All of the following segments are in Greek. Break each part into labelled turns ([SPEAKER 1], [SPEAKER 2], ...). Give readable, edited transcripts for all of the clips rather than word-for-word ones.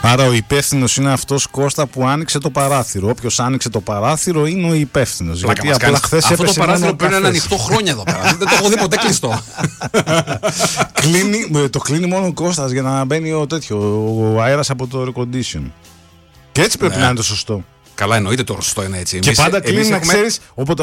[SPEAKER 1] Άρα ο υπεύθυνος είναι αυτός, Κώστα, που άνοιξε το παράθυρο. Όποιος άνοιξε το παράθυρο είναι ο υπεύθυνος.
[SPEAKER 2] Γιατί απλά χθες
[SPEAKER 1] αυτό
[SPEAKER 2] το παράθυρο πρέπει να είναι ανοιχτό χρόνια εδώ πέρα. Δεν το έχω δει ποτέ κλειστό.
[SPEAKER 1] Το κλείνει μόνο ο Κώστας για να μπαίνει ο αέρας από το air condition. Και έτσι πρέπει να είναι το σωστό.
[SPEAKER 2] Καλά, εννοείται το σωστό είναι έτσι.
[SPEAKER 1] Και πάντα κλείνει, να ξέρεις,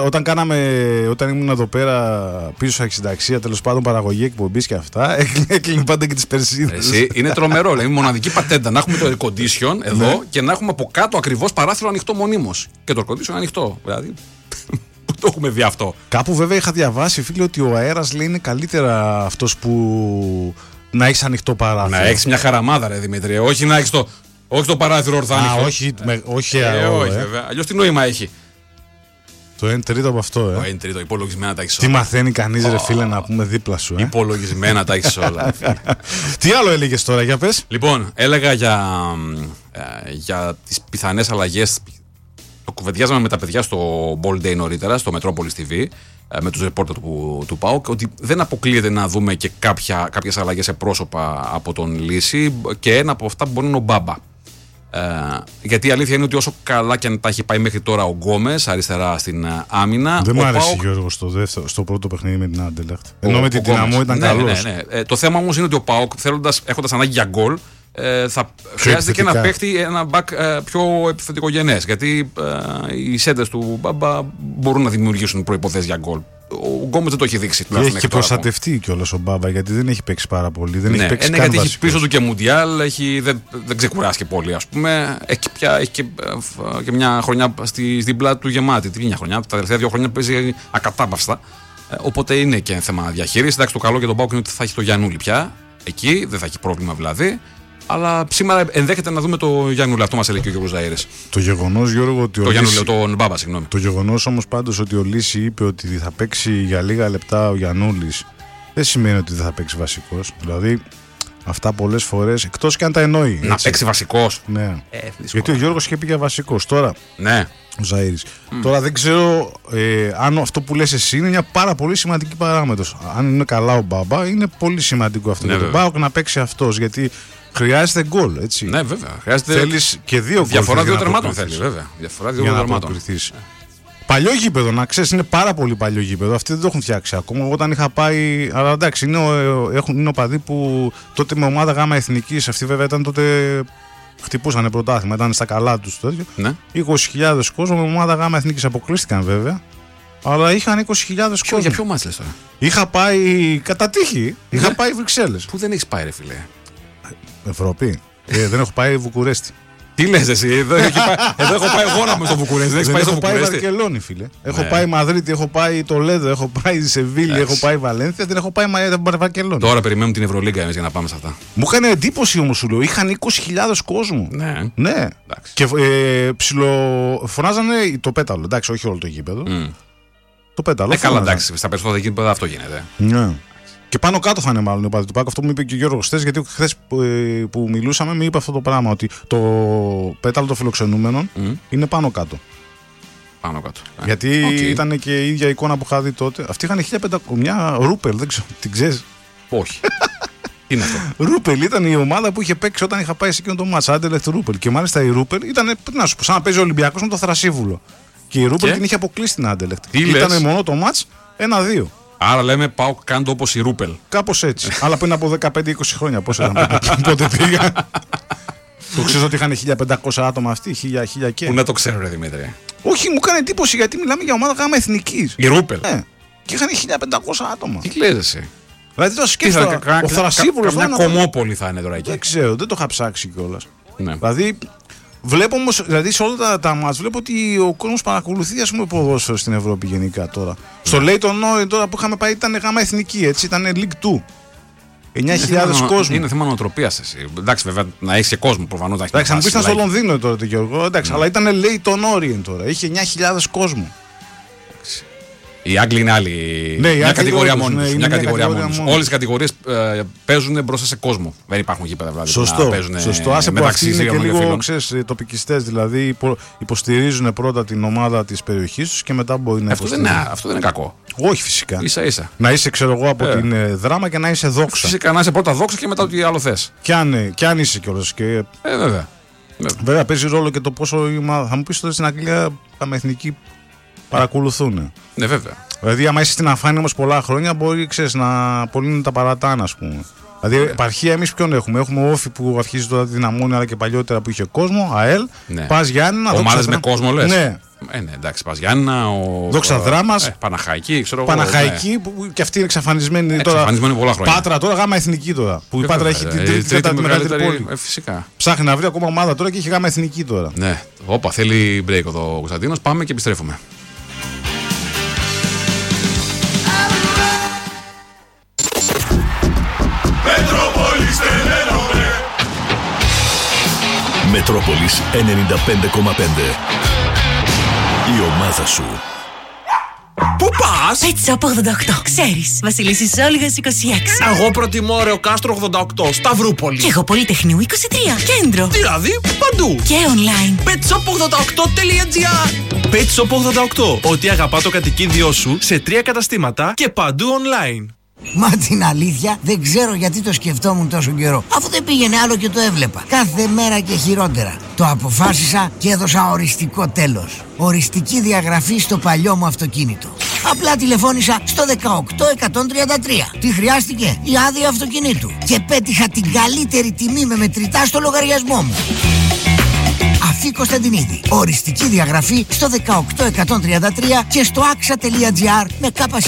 [SPEAKER 1] όταν ήμουν εδώ πέρα πίσω στα 60, τέλος πάντων παραγωγή εκπομπής και αυτά, έκλεινε πάντα και τις περσίδες.
[SPEAKER 2] Είναι τρομερό, δηλαδή μοναδική πατέντα να έχουμε το air condition εδώ και να έχουμε από κάτω ακριβώς παράθυρο ανοιχτό μονίμως. Και το air condition ανοιχτό. Δηλαδή. Πού το έχουμε δει αυτό.
[SPEAKER 1] Κάπου βέβαια είχα διαβάσει, φίλε, ότι ο αέρας λέει είναι καλύτερα αυτός που να έχεις ανοιχτό παράθυρο.
[SPEAKER 2] Να έχεις μια χαραμάδα, ρε Δημήτρη. Όχι να έχεις το παράθυρο ορθά ανοιχτό.
[SPEAKER 1] Όχι,
[SPEAKER 2] βέβαια. Αλλιώς τι νόημα έχει.
[SPEAKER 1] Το 1/3 από αυτό,
[SPEAKER 2] Το 1/3 υπολογισμένα τα έχεις όλα.
[SPEAKER 1] Τι μαθαίνει κανείς, ρε φίλε, να πούμε δίπλα σου.
[SPEAKER 2] Υπολογισμένα τα έχεις όλα.
[SPEAKER 1] Τι άλλο έλεγες τώρα, για πες.
[SPEAKER 2] Λοιπόν, έλεγα για τις πιθανές αλλαγές. Το κουβεντιάζαμε με τα παιδιά στο Ball Day νωρίτερα, στο Metropolis TV, με τους ρεπόρτερ του ΠΑΟΚ, ότι δεν αποκλείεται να δούμε και κάποιες αλλαγές σε πρόσωπα από τον Λύση, και ένα από αυτά μπορεί να είναι ο Μπάμπα. Γιατί η αλήθεια είναι ότι όσο καλά και αν τα έχει πάει μέχρι τώρα ο Γκόμες αριστερά στην άμυνα.
[SPEAKER 1] Δεν μου άρεσε, Γιώργο, στο πρώτο παιχνίδι με την Αντέλεχτ. Ενώ με την Δυναμό ήταν καλός.
[SPEAKER 2] Ναι. Το θέμα όμως είναι ότι ο ΠΑΟΚ, έχοντας ανάγκη για γκολ, θα χρειάζεται και να παίχτη ένα μπακ πιο επιθετικογενές. Γιατί οι σέντες του Μπάμπα μπορούν να δημιουργήσουν προϋποθέσεις για γκολ. Ο Γκόμες δεν το έχει δείξει.
[SPEAKER 1] Και έχει και προστατευτεί κιόλας ο Μπάμπα, γιατί δεν έχει παίξει πάρα πολύ. Δεν έχει παίξει
[SPEAKER 2] γιατί έχει πίσω του και Μουντιάλ, δεν ξεκουράστηκε πολύ, ας πούμε. Έχει και μια χρονιά στην πλάτη του γεμάτη. Τι μια χρονιά, τα τελευταία 2 χρόνια παίζει ακατάπαυστα. Οπότε είναι και θέμα διαχείρισης. Εντάξει, το καλό για τον ΠΑΟΚ είναι ότι θα έχει το Γιαννούλη πια. Εκεί δεν θα έχει πρόβλημα δηλαδή. Αλλά σήμερα ενδέχεται να δούμε το Γιαννούλη. Αυτό μας έλεγε και ο Γιώργος Ζαΐρης.
[SPEAKER 1] Το γεγονός, Γιώργο, ότι
[SPEAKER 2] τον Μπάμπα, συγγνώμη.
[SPEAKER 1] Το γεγονός όμως πάντως ότι ο Λύση είπε ότι θα παίξει για λίγα λεπτά ο Γιαννούλης, δεν σημαίνει ότι δεν θα παίξει βασικός. Δηλαδή, αυτά πολλές φορές, εκτός και αν τα εννοεί.
[SPEAKER 2] Να παίξει βασικός.
[SPEAKER 1] Ναι. Γιατί ο Γιώργος είχε πει για βασικός. Τώρα.
[SPEAKER 2] Ναι.
[SPEAKER 1] Ο Ζαΐρης. Τώρα δεν ξέρω αν αυτό που λες εσύ είναι μια πάρα πολύ σημαντική παράμετρος. Αν είναι καλά ο Μπάμπα, είναι πολύ σημαντικό αυτό. Ναι, για τον ΠΑΟΚ να παίξει αυτός. Γιατί χρειάζεται γκολ, έτσι.
[SPEAKER 2] Ναι, βέβαια.
[SPEAKER 1] Θέλεις και 2 γκολ.
[SPEAKER 2] Διαφορά 2 τερμάτων θέλει, βέβαια. Διαφορά 2 τερμάτων.
[SPEAKER 1] Παλιό γήπεδο, να ξέρεις, είναι πάρα πολύ παλιό γήπεδο. Αυτοί δεν το έχουν φτιάξει ακόμα. Όταν είχα πάει. Αλλά εντάξει, είναι οπαδοί που τότε με ομάδα γάμα εθνικής, αυτοί βέβαια ήταν τότε. Χτυπούσανε πρωτάθλημα, ήταν στα καλά τους το τέτοιο.
[SPEAKER 2] Ναι.
[SPEAKER 1] 20.000 κόσμο, με ομάδα γάμα εθνικής αποκλείστηκαν βέβαια. Αλλά είχαν 20.000 κόσμο.
[SPEAKER 2] Για ποιο μάτς λες τώρα?
[SPEAKER 1] Είχα πάει κατά τύχη. Είχα πάει Βρυξέλλες.
[SPEAKER 2] Πού δεν έχεις πάει, ρε φίλε?
[SPEAKER 1] Ευρώπη. Δεν έχω πάει Βουκουρέστι.
[SPEAKER 2] Τι λες εσύ, εδώ έχω πάει εγώ να είμαι στο Βουκουρέστι. Δεν
[SPEAKER 1] έχω πάει Βαρκελόνη, φίλε. Έχω πάει Μαδρίτη, έχω πάει Τολέδο, έχω πάει Σεβίλη, έχω πάει Βαλένθια, δεν έχω πάει Βαρκελόνη.
[SPEAKER 2] Τώρα περιμένουμε την Ευρωλίγκα εμείς για να πάμε σε αυτά.
[SPEAKER 1] Μου έκανε εντύπωση όμως, σου λέω, είχαν 20.000 κόσμο. Ναι. Και φωνάζανε το πέταλο, εντάξει, όχι όλο το γήπεδο. Το πέταλο.
[SPEAKER 2] Καλά, εντάξει, στα περισσότερα γήπεδα αυτό γίνεται.
[SPEAKER 1] Ναι. Και πάνω κάτω θα είναι μάλλον ο παδί του ΠΑΟΚ. Αυτό μου είπε και ο Γιώργος χθες, γιατί χθες που μιλούσαμε μου είπε αυτό το πράγμα, ότι το πέταλο των φιλοξενούμενων είναι πάνω κάτω.
[SPEAKER 2] Πάνω κάτω.
[SPEAKER 1] Γιατί ήταν και η ίδια εικόνα που είχα δει τότε. Αυτοί είχαν 1.500, μια Ρούπελ, δεν ξέρω, την ξέρεις?
[SPEAKER 2] Όχι. Τι είναι αυτό?
[SPEAKER 1] Ρούπελ ήταν η ομάδα που είχε παίξει όταν είχα πάει σε εκείνο το μάτς, Άντελεχτ Ρούπελ. Και μάλιστα η Ρούπελ ήταν, να σου πω, σαν να παίζει ο Ολυμπιακός με το Θρασίβουλο. Και η Ρούπελ την είχε αποκλείσει την Άντελεχτ. Ήταν μόνο το μάτς 1-2.
[SPEAKER 2] Άρα λέμε πάω κάτω όπως η Ρούπελ.
[SPEAKER 1] Κάπως έτσι. Αλλά πριν από 15-20 χρόνια. Πώς ήταν πότε πήγα. Το ξέρεις ότι είχαν 1.500 άτομα αυτοί, 1.000 και.
[SPEAKER 2] Πού να το ξέρω, ρε Δημήτρη?
[SPEAKER 1] Όχι, μου έκανε εντύπωση, γιατί μιλάμε για ομάδα γάμα εθνικής.
[SPEAKER 2] Η Ρούπελ.
[SPEAKER 1] Και είχαν 1.500 άτομα.
[SPEAKER 2] Τι λες εσύ?
[SPEAKER 1] Δηλαδή το σκέφτομαι. Ο Θρασίβουλος.
[SPEAKER 2] Μια κομμόπολη θα είναι τώρα εκεί.
[SPEAKER 1] Δεν ξέρω, δεν το είχα ψάξει κιόλας. Δηλαδή. Βλέπω όμως, δηλαδή σε όλα τα μάτς, βλέπω ότι ο κόσμος παρακολουθεί, ας πούμε, ποδόσφαιρο στην Ευρώπη γενικά τώρα. Στο Λέιτον Όριν τώρα που είχαμε πάει ήταν γάμα εθνική, έτσι, ήταν League 2. 9.000 κόσμο.
[SPEAKER 2] Είναι θέμα νοοτροπίας εσύ. Εντάξει, βέβαια, να έχει και κόσμο προφανώς.
[SPEAKER 1] Εντάξει, θα μου πεις ήταν στο Λονδίνο τώρα, Γιώργο. Εντάξει, αλλά ήταν Λέιτον Όριν τώρα. Είχε 9.000 κόσμο.
[SPEAKER 2] Οι Άγγλοι είναι άλλοι.
[SPEAKER 1] Ναι,
[SPEAKER 2] μια κατηγορία μόνοι τους. Όλες οι κατηγορίες παίζουν μπροστά σε κόσμο. Δεν υπάρχουν γήπεδα δηλαδή.
[SPEAKER 1] Σωστό. Άσε που αυτοί είναι και λίγο τοπικιστές. Δηλαδή υποστηρίζουν πρώτα την ομάδα της περιοχής τους και μετά μπορεί να
[SPEAKER 2] υποστηρίζουν. Αυτό δεν είναι κακό.
[SPEAKER 1] Όχι, φυσικά.
[SPEAKER 2] Ίσα-ίσα.
[SPEAKER 1] Να είσαι, ξέρω εγώ, από την Δράμα και να είσαι Δόξα.
[SPEAKER 2] Φυσικά να είσαι πρώτα Δόξα και μετά ό,τι άλλο θες.
[SPEAKER 1] Κι αν είσαι κιόλας.
[SPEAKER 2] Βέβαια.
[SPEAKER 1] Βέβαια παίζει ρόλο και το πόσο. Θα μου πεις τώρα στην Αγγλία τα εθνικοί παρακολουθούν.
[SPEAKER 2] Ναι, βέβαια.
[SPEAKER 1] Δηλαδή, άμα είσαι στην αφάνεια όμως πολλά χρόνια, μπορεί να απολύνουν τα παρατάνα, ας πούμε. Δηλαδή, επαρχία εμείς ποιον έχουμε? Έχουμε Όφη που αρχίζει τώρα τη δυναμώνει, αλλά και παλιότερα που είχε κόσμο, ΑΕΛ. Ναι. Πας Γιάννηνα.
[SPEAKER 2] Ομάδες με κόσμο, λες.
[SPEAKER 1] Ναι.
[SPEAKER 2] Ναι, εντάξει, Πας Γιάννηνα.
[SPEAKER 1] Δόξα Δράμας.
[SPEAKER 2] Παναχαϊκή, ξέρω.
[SPEAKER 1] Παναχαϊκή, ναι. Που και αυτή είναι εξαφανισμένη τώρα.
[SPEAKER 2] Εξαφανισμένη πολλά χρόνια.
[SPEAKER 1] Πάτρα τώρα, Γάμα Εθνική τώρα. Που η Πάτρα έχει την τρίτη μεγαλύτερη πόλη.
[SPEAKER 2] Φυσικά.
[SPEAKER 1] Ψάχνει να βρει ακόμα ομάδα τώρα και έχει Γάμα Εθνική τώρα.
[SPEAKER 2] Ναι. Όπα, θέλει break εδώ ο Κωνσταντίνος. Πάμε και επιστρέφουμε.
[SPEAKER 3] Μετρόπολης 95,5. Η ομάδα σου.
[SPEAKER 4] Πού πας?
[SPEAKER 5] Pet Shop 88. Ξέρεις, Βασιλίσσης Όλγας 26.
[SPEAKER 4] Εγώ προτιμώ Ρεοκάστρο 88, Σταυρούπολη.
[SPEAKER 5] Και εγώ Πολυτεχνείου 23, κέντρο.
[SPEAKER 4] Δηλαδή παντού.
[SPEAKER 5] Και online.
[SPEAKER 4] petshop88.gr. Pet Shop 88. Ό,τι αγαπά το κατοικίδιό σου σε 3 καταστήματα και παντού online.
[SPEAKER 6] Μα την αλήθεια δεν ξέρω γιατί το σκεφτόμουν τόσο καιρό. Αφού δεν πήγαινε άλλο και το έβλεπα. Κάθε μέρα και χειρότερα. Το αποφάσισα και έδωσα οριστικό τέλος. Οριστική διαγραφή στο παλιό μου αυτοκίνητο. Απλά τηλεφώνησα στο 18133. Τι χρειάστηκε? Η άδεια αυτοκινήτου. Και πέτυχα την καλύτερη τιμή με μετρητά στο λογαριασμό μου. Αφή Κωνσταντινίδη. Οριστική διαγραφή στο 18133 και στο axa.gr με ΚΣ.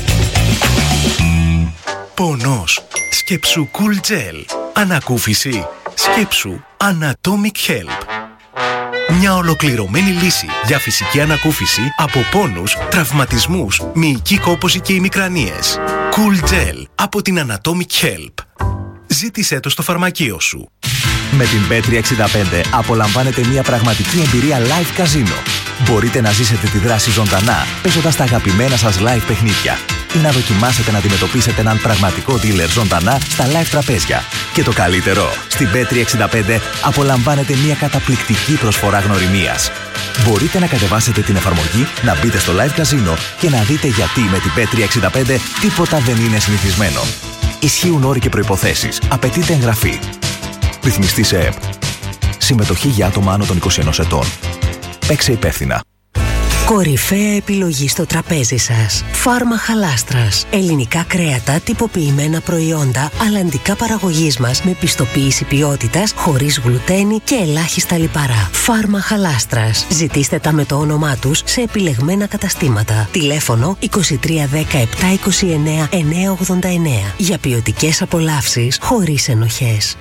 [SPEAKER 7] Πονός. Σκέψου Cool Gel. Ανακούφιση. Σκέψου Anatomic Help. Μια ολοκληρωμένη λύση για φυσική ανακούφιση από πόνους, τραυματισμούς, μυϊκή κόπωση και ημικρανίες. Cool Gel από την Anatomic Help. Ζήτησέ το στο φαρμακείο σου.
[SPEAKER 8] Με την Bet365 απολαμβάνετε μια πραγματική εμπειρία live καζίνο. Μπορείτε να ζήσετε τη δράση ζωντανά, παίζοντας τα αγαπημένα σας live παιχνίδια ή να δοκιμάσετε να αντιμετωπίσετε έναν πραγματικό dealer ζωντανά στα live τραπέζια. Και το καλύτερο, στην Bet365 απολαμβάνετε μια καταπληκτική προσφορά γνωριμίας. Μπορείτε να κατεβάσετε την εφαρμογή, να μπείτε στο live καζίνο και να δείτε γιατί με την Bet365 τίποτα δεν είναι συνηθισμένο. Ισχύουν όροι και προϋποθέσεις. Απαιτείται εγγραφή. Ρυθμιστή σε ΕΠ. Συμμετοχή για άτομα άνω των 21 ετών. Παίξε υπεύθυνα.
[SPEAKER 9] Κορυφαία επιλογή στο τραπέζι σας. Φάρμα Χαλάστρας. Ελληνικά κρέατα, τυποποιημένα προϊόντα, αλλαντικά παραγωγής μας με πιστοποίηση ποιότητας, χωρίς γλουτένι και ελάχιστα λιπαρά. Φάρμα Χαλάστρας. Ζητήστε τα με το όνομά τους σε επιλεγμένα καταστήματα. Τηλέφωνο 2310 729 989. Για ποιοτικές απολαύσεις χωρίς ενοχές.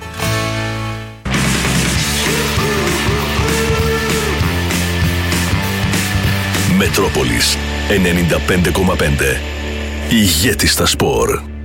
[SPEAKER 3] Μετρόπολης 95,5. Ηγέτης στα σπορ.